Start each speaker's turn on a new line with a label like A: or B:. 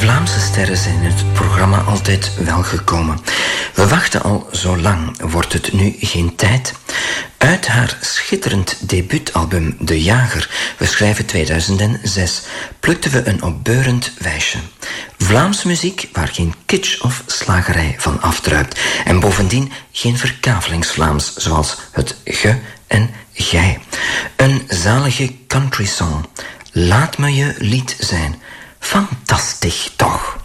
A: Vlaamse sterren zijn in het programma altijd welgekomen. We wachten al zo lang, wordt het nu geen tijd? Uit haar schitterend debuutalbum De Jager, we schrijven 2006, plukten we een opbeurend wijsje. Vlaamse muziek waar geen kitsch of slagerij van afdruipt. En bovendien geen verkavelingsvlaams, zoals het ge en gij. Een zalige country song. Laat me je lied zijn. Fantastisch toch?